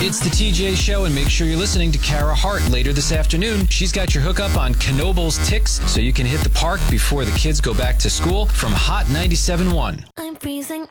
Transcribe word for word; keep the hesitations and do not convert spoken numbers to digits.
It's the T J Show, and make sure you're listening to Kara Hart later this afternoon. She's got your hookup on Knoebels Ticks, so you can hit the park before the kids go back to school from Hot ninety-seven point one. I'm freezing.